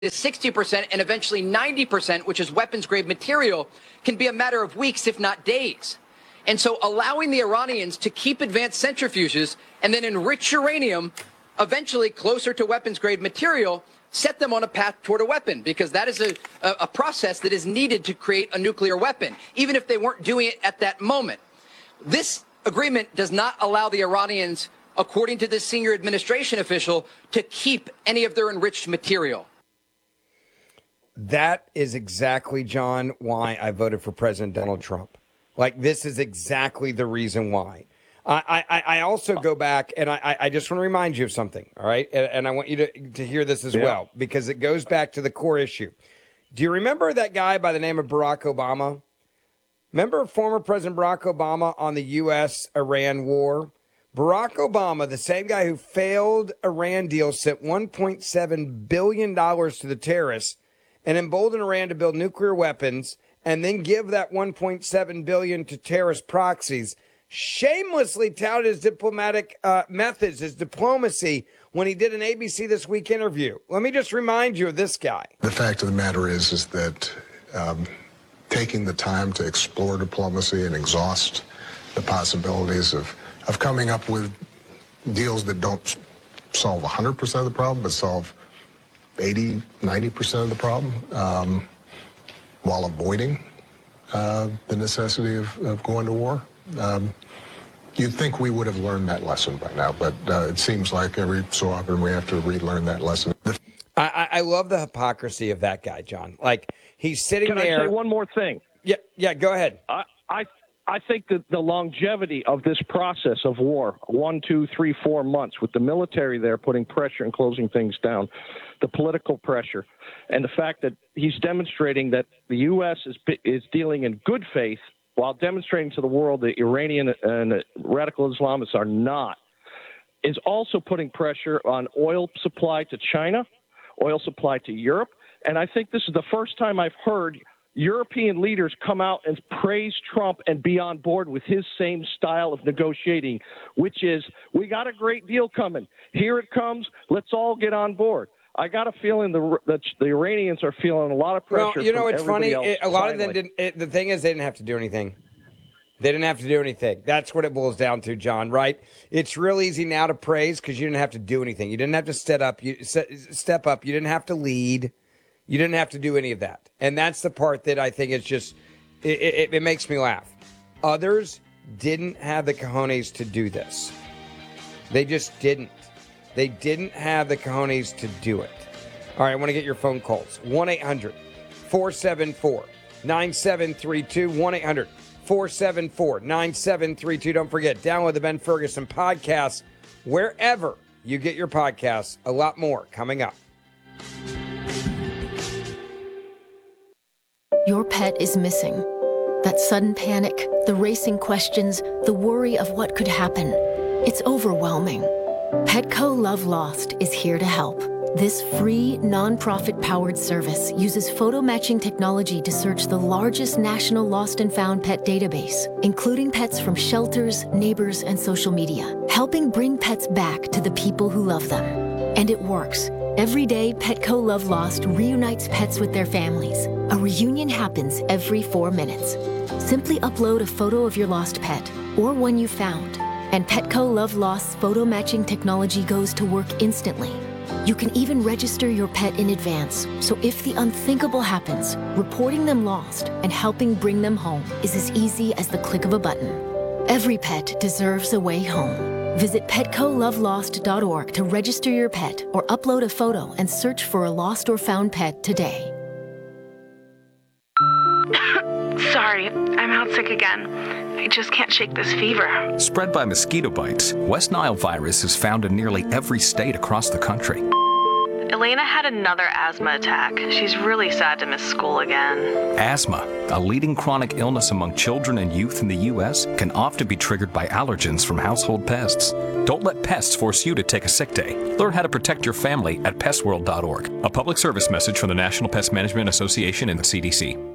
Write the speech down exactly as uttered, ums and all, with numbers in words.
sixty percent and eventually ninety percent, which is weapons-grade material, can be a matter of weeks, if not days. And so allowing the Iranians to keep advanced centrifuges and then enrich uranium, eventually closer to weapons-grade material, set them on a path toward a weapon, because that is a, a, a process that is needed to create a nuclear weapon, even if they weren't doing it at that moment. This agreement does not allow the Iranians, according to this senior administration official, to keep any of their enriched material. That is exactly, John, why I voted for President Donald Trump. Like, this is exactly the reason why. I, I, I also go back, and I, I just want to remind you of something, all right? And, and I want you to, to hear this as yeah. well, because it goes back to the core issue. Do you remember that guy by the name of Barack Obama? Remember former President Barack Obama on the U S Iran war? Barack Obama, the same guy who failed Iran deal, sent one point seven billion dollars to the terrorists and emboldened Iran to build nuclear weapons and then give that one point seven billion dollars to terrorist proxies, shamelessly touted his diplomatic uh, methods, his diplomacy, when he did an A B C This Week interview. Let me just remind you of this guy. The fact of the matter is, is that um, taking the time to explore diplomacy and exhaust the possibilities of, of coming up with deals that don't solve one hundred percent of the problem, but solve eighty, ninety percent of the problem, um, while avoiding uh, the necessity of, of going to war. Um, you'd think we would have learned that lesson by now, but uh, it seems like every so often we have to relearn that lesson. I, I love the hypocrisy of that guy, John. Like, he's sitting Can there. Can I say one more thing? Yeah, yeah, go ahead. I, I, I think that the longevity of this process of war, one, two, three, four months, with the military there putting pressure and closing things down, the political pressure, and the fact that he's demonstrating that the U S is is dealing in good faith while demonstrating to the world that Iranian and radical Islamists are not, is also putting pressure on oil supply to China, oil supply to Europe. And I think this is the first time I've heard European leaders come out and praise Trump and be on board with his same style of negotiating, which is, we got a great deal coming. Here it comes. Let's all get on board. I got a feeling the the, the Iranians are feeling a lot of pressure. Well, you know, from it's funny. Else It, a lot finally. of them didn't. It, the thing is, they didn't have to do anything. They didn't have to do anything. That's what it boils down to, John. Right? It's real easy now to praise because you didn't have to do anything. You didn't have to step up. You step up. You didn't have to lead. You didn't have to do any of that. And that's the part that I think is just it, it, it makes me laugh. Others didn't have the cojones to do this. They just didn't. They didn't have the cojones to do it. All right, I want to get your phone calls. one eight hundred four seven four nine seven three two. one eight hundred four seven four nine seven three two. Don't forget, download the Ben Ferguson podcast wherever you get your podcasts. A lot more coming up. Your pet is missing. That sudden panic, the racing questions, the worry of what could happen. It's overwhelming. Petco Love Lost is here to help. This free, non-profit-powered service uses photo matching technology to search the largest national lost and found pet database, including pets from shelters, neighbors, and social media, helping bring pets back to the people who love them. And it works. Every day, Petco Love Lost reunites pets with their families. A reunion happens every four minutes. Simply upload a photo of your lost pet, or one you found, and Petco Love Lost's photo matching technology goes to work instantly. You can even register your pet in advance, so if the unthinkable happens, reporting them lost and helping bring them home is as easy as the click of a button. Every pet deserves a way home. Visit petco love lost dot org to register your pet or upload a photo and search for a lost or found pet today. Sorry, I'm out sick again. I just can't shake this fever. Spread by mosquito bites, West Nile virus is found in nearly every state across the country. Elena had another asthma attack. She's really sad to miss school again. Asthma, a leading chronic illness among children and youth in the U S, can often be triggered by allergens from household pests. Don't let pests force you to take a sick day. Learn how to protect your family at pest world dot org. A public service message from the National Pest Management Association and the C D C.